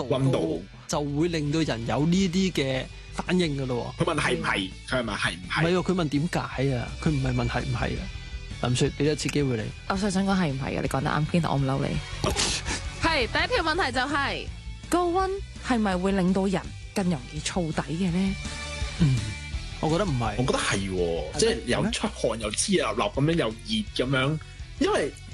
溫度就會令到人有呢啲嘅反應噶咯。 佢問係唔係？佢係咪係唔係？ 唔係喎，佢問點解啊？佢唔係問係唔係啊？林雪，俾一次機會你。 我想講係唔係嘅，你講得啱，邊度我唔嬲你。係第一條問題就係高溫係咪會令到人更容易燥底嘅咧？ 我覺得唔係。 我覺得係喎，即係又出汗又黐立立咁樣又熱咁樣，因為